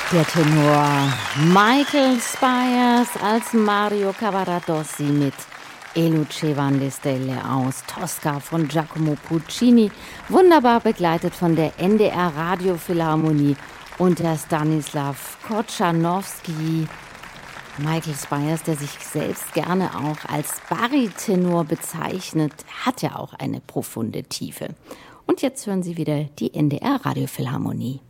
Der Tenor Michael Spyers als Mario Cavaradossi mit E luce van le stelle aus Tosca von Giacomo Puccini, wunderbar begleitet von der NDR Radiophilharmonie unter Stanislaw Kochanowski. Michael Spyers, der sich selbst gerne auch als Baritenor bezeichnet, hat ja auch eine profunde Tiefe. Und jetzt hören Sie wieder die NDR Radiophilharmonie.